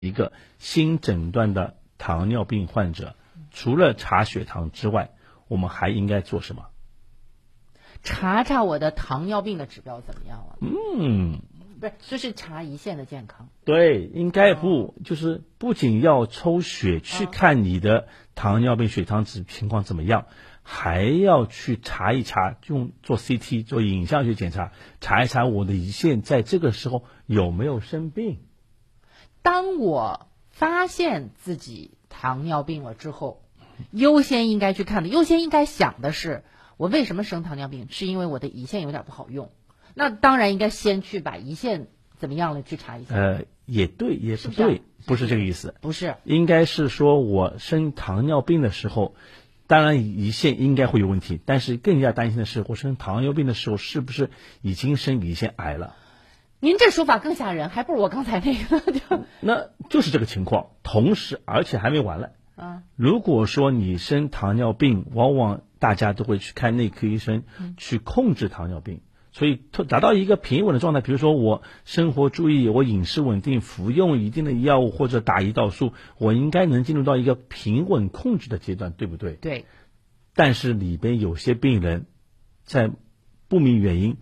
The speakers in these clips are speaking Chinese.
一个新诊断的糖尿病患者，除了查血糖之外，我们还应该做什么？ 查查我的糖尿病的指标怎么样了？不是，就是查胰腺的健康。 对，应该就是不仅要抽血去看你的糖尿病血糖值情况怎么样，还要去查一查，做 CT 做影像学检查，查一查我的胰腺在这个时候有没有生病。 当我发现自己糖尿病了之后，优先应该去看的，优先应该想的是，我为什么生糖尿病？是因为我的胰腺有点不好用。那当然应该先去把胰腺怎么样了去查一下。 也对，也不对，不是这个意思。 不是， 应该是说我生糖尿病的时候，当然胰腺应该会有问题，但是更加担心的是，我生糖尿病的时候是不是已经生胰腺癌了？ 您这说法更吓人，还不如我刚才那个。 那就是这个情况，同时而且还没完了。如果说你生糖尿病，往往大家都会去看内科医生，去控制糖尿病，所以达到一个平稳的状态。比如说我生活注意，我饮食稳定，服用一定的药物或者打胰岛素，我应该能进入到一个平稳控制的阶段，对不对？ 对。 但是里边有些病人在不明原因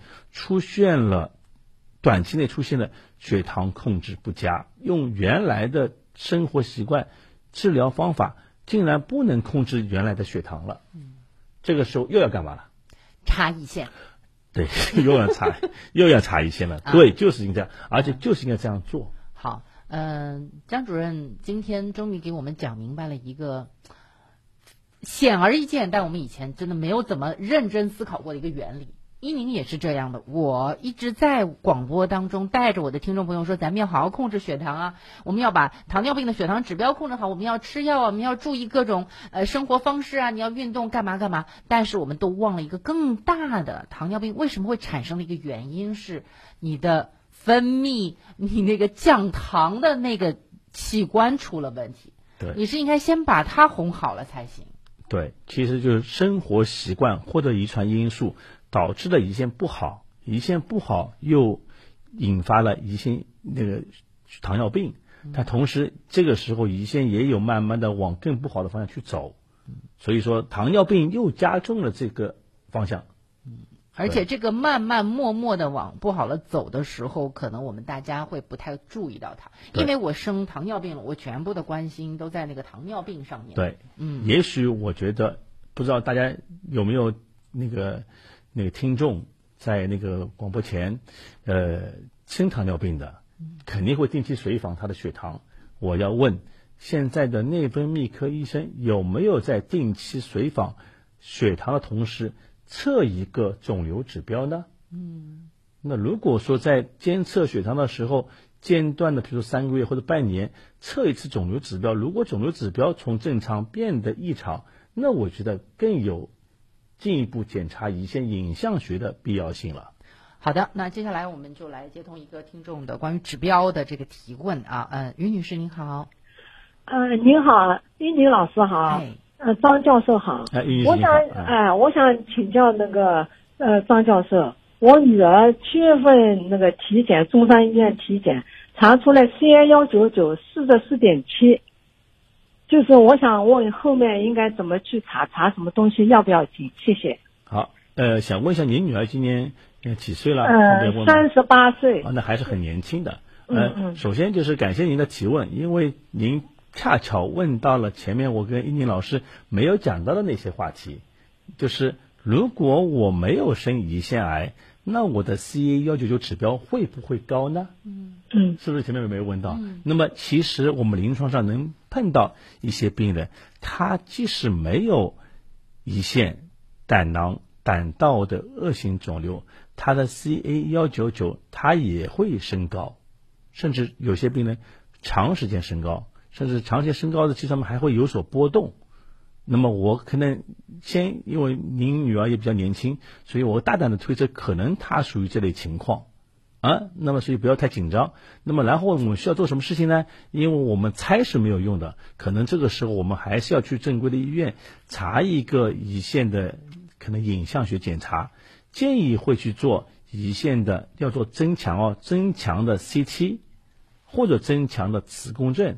短期内出现了血糖控制不佳，用原来的生活习惯治疗方法竟然不能控制原来的血糖了。这个时候又要干嘛了？ 查胰腺。 对，又要查胰腺了。对，就是应该这样，而且就是应该这样做。 好，张主任今天终于给我们讲明白了一个显而易见，但我们以前真的没有怎么认真思考过的一个原理。依宁也是这样的，我一直在广播当中带着我的听众朋友说，咱们要好好控制血糖啊，我们要把糖尿病的血糖指标控制好，我们要吃药啊，我们要注意各种生活方式啊，你要运动干嘛，但是我们都忘了一个更大的糖尿病为什么会产生的一个原因，是你的分泌，你那个降糖的那个器官出了问题。 对， 你是应该先把它哄好了才行。 对，其实就是生活习惯或者遗传因素导致的胰腺不好，胰腺不好又引发了胰腺糖尿病，它同时这个时候胰腺也有慢慢的往更不好的方向去走，所以说糖尿病又加重了这个方向。 而且这个慢慢默默的往不好了走的时候，可能我们大家会不太注意到它，因为我生糖尿病了，我全部的关心都在那个糖尿病上面。 对，也许我觉得不知道大家有没有那个听众在那个广播前生糖尿病的，肯定会定期随访他的血糖。我要问现在的内分泌科医生有没有在定期随访血糖的同时测一个肿瘤指标呢？那如果说在监测血糖的时候间断的，比如说3个月或者半年测一次肿瘤指标，如果肿瘤指标从正常变得异常，那我觉得更有进一步检查胰腺影像学的必要性了。 好的，那接下来我们就来接通一个听众的关于指标的这个提问啊。于女士您好。 您好，依宁老师好。张教授好。我想请教那个张教授，我女儿7月份那个体检，中山医院体检查出来 CA199 44.7，就是我想问后面应该怎么去查什么东西，要不要紧？谢谢。 好，想问一下您女儿今年几岁了 ？38岁。 那还是很年轻的。首先就是感谢您的提问，因为您恰巧问到了前面我跟依宁老师没有讲到的那些话题，就是如果我没有生胰腺癌，那我的 CA199 指标会不会高呢？是不是前面没有问到？那么其实我们临床上能碰到一些病人，他即使没有胰腺、胆囊、胆道的恶性肿瘤，他的 CA199 他也会升高，甚至有些病人长时间升高，甚至长时间升高的基础上面还会有所波动。那么我可能因为您女儿也比较年轻，所以我大胆的推测可能她属于这类情况那么所以不要太紧张。那么然后我们需要做什么事情呢？因为我们猜是没有用的，可能这个时候我们还是要去正规的医院查一个胰腺的可能影像学检查，建议会去做胰腺的要做增强的 CT 或者增强的磁共振，